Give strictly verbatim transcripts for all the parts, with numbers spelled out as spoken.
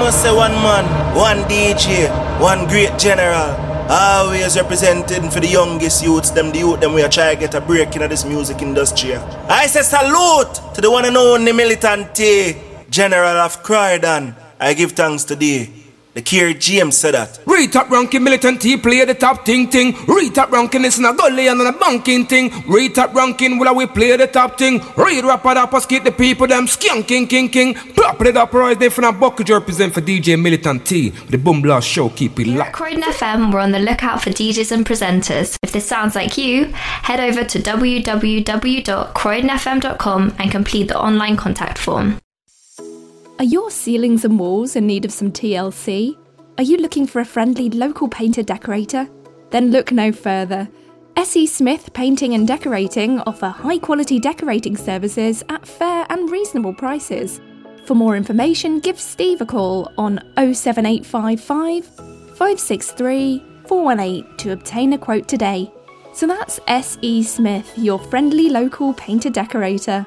know say one man, one D J, one great general, always representing for the youngest youths, them the youth them we are trying to get a break in this music industry. I say salute to the one and only militant General of Croydon. I give thanks today. The Kier James said that. Re-top ranking militant T play the top thing thing. Re-top ranking is not gully and a banking thing. Re-top ranking will we play the top thing. Read rapper up us get the people them skanking king king. Plop it up rise they from a bucket represent for D J Militant T. The Boom Blast Show keep it locked. At Croydon F M we're on the lookout for D Js and presenters. If this sounds like you, head over to w w w dot croydon f m dot com and complete the online contact form. Are your ceilings and walls in need of some T L C? Are you looking for a friendly local painter decorator? Then look no further. S E Smith Painting and Decorating offer high-quality decorating services at fair and reasonable prices. For more information, give Steve a call on oh seven eight five five, five six three, four one eight to obtain a quote today. So that's S E Smith, your friendly local painter decorator.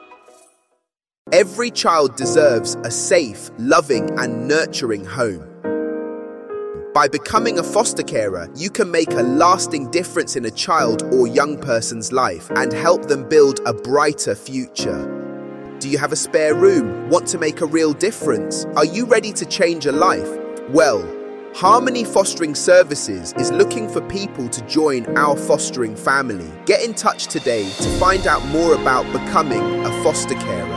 Every child deserves a safe, loving and nurturing home. By becoming a foster carer, you can make a lasting difference in a child or young person's life and help them build a brighter future. Do you have a spare room? Want to make a real difference? Are you ready to change a life? Well, Harmony Fostering Services is looking for people to join our fostering family. Get in touch today to find out more about becoming a foster carer.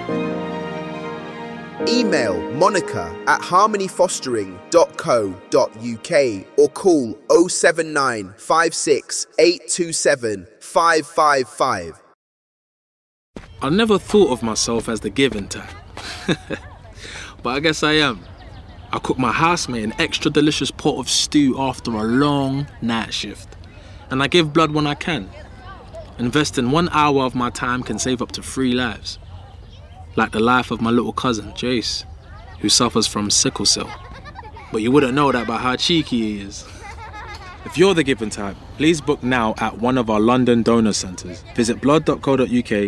Email Monica at harmony fostering dot co dot u k or call oh seven nine five six eight two seven five five five. I never thought of myself as the giving type, but I guess I am. I cook my housemate an extra delicious pot of stew after a long night shift, and I give blood when I can. Investing one hour of my time can save up to three lives. Like the life of my little cousin, Jace, who suffers from sickle cell. But you wouldn't know that by how cheeky he is. If you're the giving type, please book now at one of our London donor centres. Visit blood dot co dot u k